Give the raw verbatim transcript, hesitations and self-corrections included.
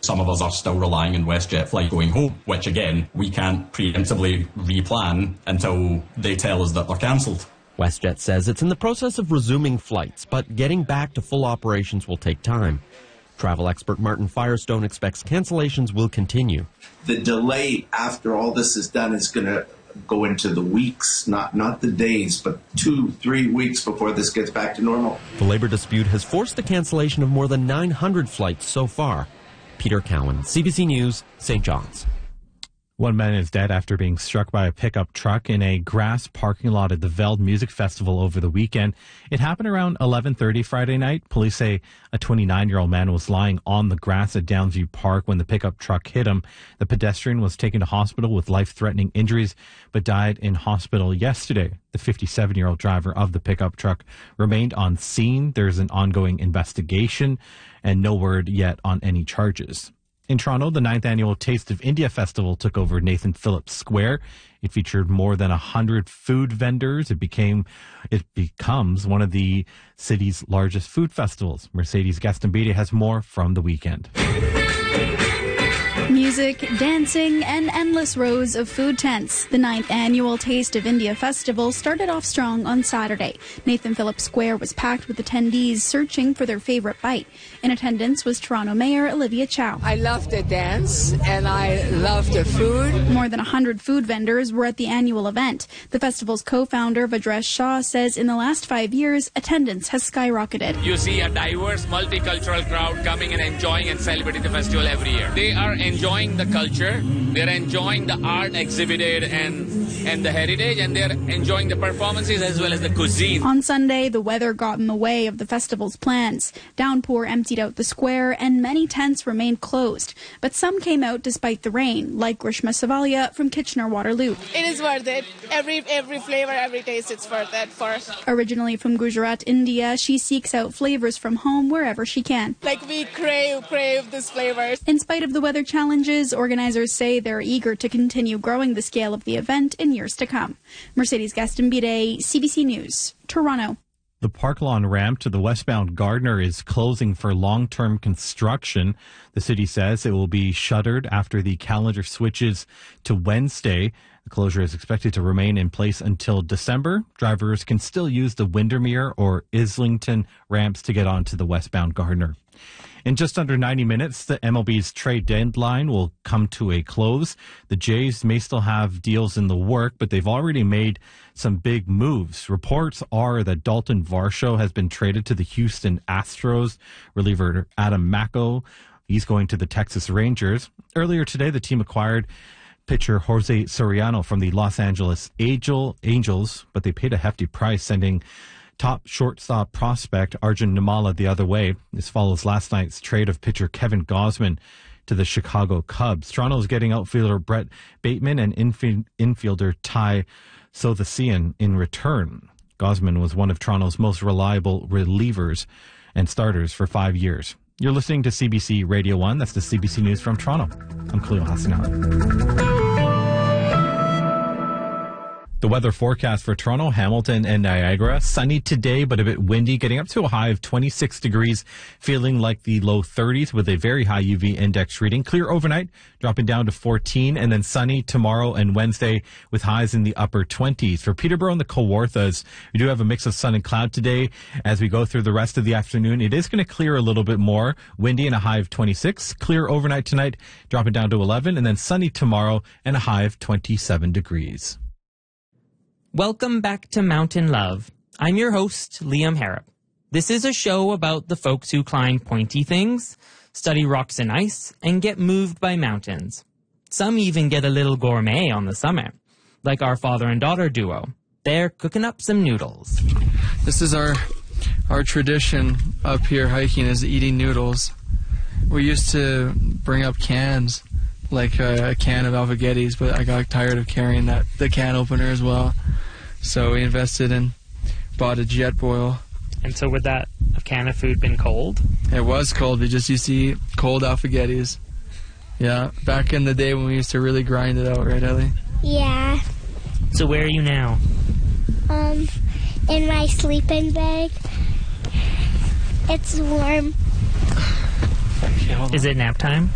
Some of us are still relying on WestJet flight going home, which again, we can't preemptively replan until they tell us that they're cancelled. WestJet says it's in the process of resuming flights, but getting back to full operations will take time. Travel expert Martin Firestone expects cancellations will continue. The delay after all this is done is going to go into the weeks, not not the days, but two, three weeks before this gets back to normal. The labor dispute has forced the cancellation of more than nine hundred flights so far. Peter Cowan, C B C News, Saint John's. One man is dead after being struck by a pickup truck in a grass parking lot at the Veld Music Festival over the weekend. It happened around eleven thirty Friday night. Police say a twenty-nine-year-old man was lying on the grass at Downsview Park when the pickup truck hit him. The pedestrian was taken to hospital with life-threatening injuries, but died in hospital yesterday. The fifty-seven-year-old driver of the pickup truck remained on scene. There's an ongoing investigation and no word yet on any charges. In Toronto, the ninth annual Taste of India Festival took over Nathan Phillips Square. It featured more than one hundred food vendors. It became, it becomes one of the city's largest food festivals. Mercedes Gastambide has more from the weekend. Music, dancing, and endless rows of food tents. The ninth annual Taste of India Festival started off strong on Saturday. Nathan Phillips Square was packed with attendees searching for their favorite bite. In attendance was Toronto Mayor Olivia Chow. I love the dance and I love the food. More than one hundred food vendors were at the annual event. The festival's co-founder, Vadresh Shah, says in the last five years, attendance has skyrocketed. You see a diverse, multicultural crowd coming and enjoying and celebrating the festival every year. They are enjoying the culture, they're enjoying the art exhibited and and the heritage, and they're enjoying the performances as well as the cuisine. On Sunday, the weather got in the way of the festival's plans. Downpour emptied out the square and many tents remained closed. But some came out despite the rain, like Grishma Savalia from Kitchener-Waterloo. It is worth it. Every every flavor, every taste, it's worth it for. Originally from Gujarat, India, she seeks out flavors from home wherever she can. Like we crave, crave these flavors. In spite of the weather challenges, organizers say they're eager to continue growing the scale of the event in years to come. Mercedes Gastambide, C B C News, Toronto. The Park Lawn ramp to the westbound Gardner is closing for long-term construction. The city says it will be shuttered after the calendar switches to Wednesday. The closure is expected to remain in place until December. Drivers can still use the Windermere or Islington ramps to get onto the westbound Gardner. In just under ninety minutes, the M L B's trade deadline will come to a close. The Jays may still have deals in the work, but they've already made some big moves. Reports are that Dalton Varsho has been traded to the Houston Astros. Reliever Adam Macko, he's going to the Texas Rangers. Earlier today, the team acquired pitcher Jose Soriano from the Los Angeles Angels, but they paid a hefty price, sending top shortstop prospect Arjun Nimala the other way. This follows last night's trade of pitcher Kevin Gausman to the Chicago Cubs. Toronto is getting outfielder Brett Bateman and infi- infielder Ty Sothasian in return. Gausman was one of Toronto's most reliable relievers and starters for five years. You're listening to C B C Radio one. That's the C B C News from Toronto. I'm Khalil Hassanan. The weather forecast for Toronto, Hamilton, and Niagara. Sunny today, but a bit windy, getting up to a high of twenty-six degrees, feeling like the low thirties with a very high U V index reading. Clear overnight, dropping down to fourteen, and then sunny tomorrow and Wednesday with highs in the upper twenties. For Peterborough and the Kawarthas, we do have a mix of sun and cloud today. As we go through the rest of the afternoon, it is going to clear a little bit more. Windy and a high of twenty-six. Clear overnight tonight, dropping down to eleven, and then sunny tomorrow and a high of twenty-seven degrees. Welcome back to Mountain Love. I'm your host, Liam Harrop. This is a show about the folks who climb pointy things, study rocks and ice, and get moved by mountains. Some even get a little gourmet on the summit, like our father and daughter duo. They're cooking up some noodles. This is our our tradition up here hiking, is eating noodles. We used to bring up cans, like a, a can of Alphagettis, but I got tired of carrying that the can opener as well. So we invested and bought a Jetboil. And so would that can of food been cold? It was cold. We just used to eat cold Alphagettis. Yeah, back in the day when we used to really grind it out, right, Ellie? Yeah. So where are you now? Um, in my sleeping bag. It's warm. Is it nap time?